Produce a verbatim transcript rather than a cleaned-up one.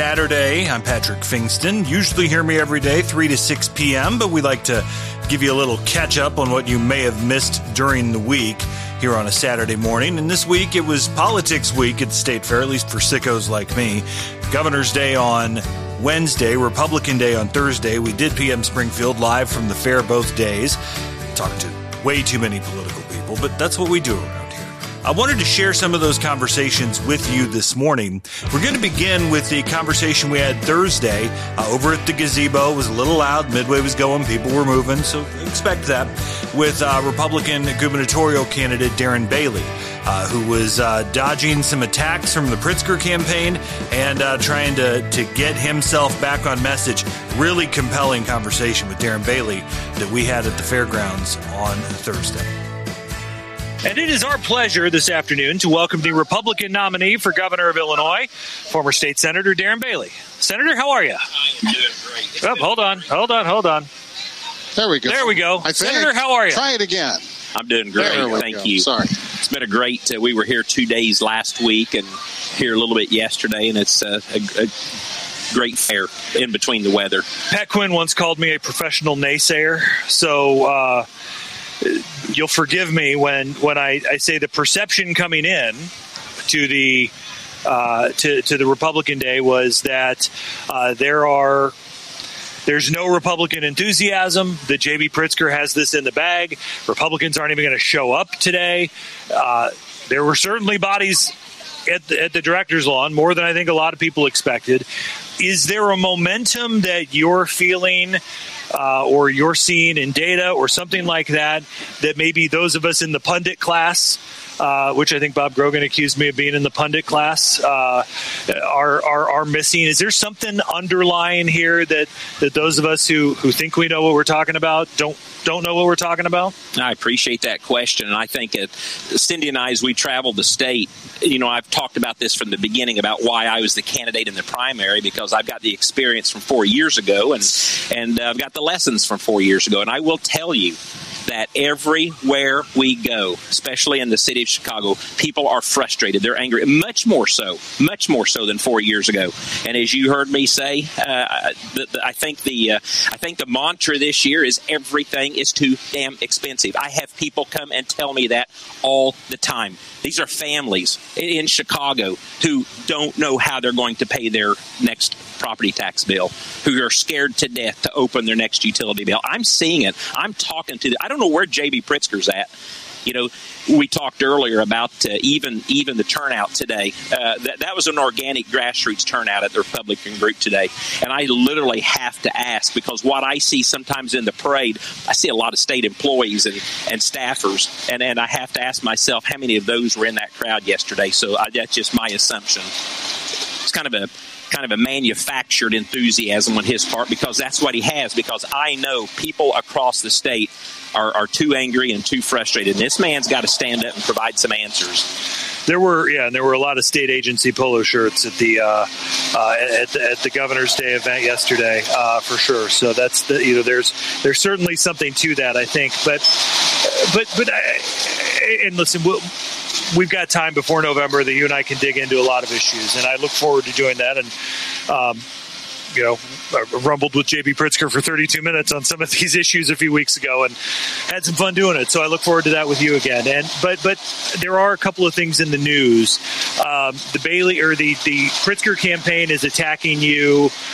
Saturday. I'm Patrick Fingston. Usually hear me every day, three to six p.m., but we like to give you a little catch-up on what you may have missed during the week here on a Saturday morning. And this week, it was Politics Week at the State Fair, at least for sickos like me. Governor's Day on Wednesday, Republican Day on Thursday. We did P M Springfield live from the fair both days. Talked to way too many political people, but that's what we do around here. I wanted to share some of those conversations with you this morning. We're going to begin with the conversation we had Thursday uh, over at the gazebo. It was a little loud. Midway was going. People were moving, so expect that. With uh, Republican gubernatorial candidate Darren Bailey, uh, who was uh, dodging some attacks from the Pritzker campaign and uh, trying to, to get himself back on message. Really compelling conversation with Darren Bailey that we had at the fairgrounds on Thursday. And it is our pleasure this afternoon to welcome the Republican nominee for governor of Illinois, former state senator Darren Bailey. Senator, how are you? I'm doing great. Oh, hold on, hold on, hold on. There we go. There we go. I Senator, how are you? Try it again. I'm doing great. Thank go. you. Sorry. It's been a great, uh, we were here two days last week and here a little bit yesterday, and it's uh, a, a great fair in between the weather. Pat Quinn once called me a professional naysayer, so uh, you'll forgive me when, when I, I say the perception coming in to the uh, to, to the Republican Day was that uh, there are there's no Republican enthusiasm, that J B Pritzker has this in the bag. Republicans aren't even going to show up today. Uh, there were certainly bodies at the, at the director's lawn, more than I think a lot of people expected. Is there a momentum that you're feeling uh, or you're seeing in data or something like that, that maybe those of us in the pundit class, uh, which I think Bob Grogan accused me of being in the pundit class, uh, are, are are missing? Is there something underlying here that, that those of us who, who think we know what we're talking about don't don't know what we're talking about? I appreciate that question, and I think it, Cindy and I, as we traveled the state, you know, I've talked about this from the beginning about why I was the candidate in the primary, because I've got the experience from four years ago, and and uh, I've got the lessons from four years ago, and I will tell you that everywhere we go, especially in the city of Chicago, people are frustrated. They're angry, much more so, much more so than four years ago. And as you heard me say, uh, the, the, I think the uh, I think the mantra this year is everything is too damn expensive. I have people come and tell me that all the time. These are families in Chicago who don't know how they're going to pay their next property tax bill, who are scared to death to open their next utility bill. I'm seeing it. I'm talking to, the, I don't know where J B Pritzker's at. You know, we talked earlier about uh, even even the turnout today. Uh, that, that was an organic grassroots turnout at the Republican group today. And I literally have to ask, because what I see sometimes in the parade, I see a lot of state employees and, and staffers. And, and I have to ask myself, how many of those were in that crowd yesterday? So I, that's just my assumption. It's kind of a kind of a manufactured enthusiasm on his part, because that's what he has, because I know people across the state are, are too angry and too frustrated. And this man's got to stand up and provide some answers. There were, yeah, and there were a lot of state agency polo shirts at the uh, uh, at, the, at the Governor's Day event yesterday, uh, for sure. So that's the, you know, there's there's certainly something to that, I think. But but but I, and listen, we'll, we've got time before November that you and I can dig into a lot of issues, and I look forward to doing that. And um, you know, I rumbled with J B Pritzker for thirty-two minutes on some of these issues a few weeks ago, and had some fun doing it. So I look forward to that with you again. And but but there are a couple of things in the news. Um, the Bailey or the the Pritzker campaign is attacking you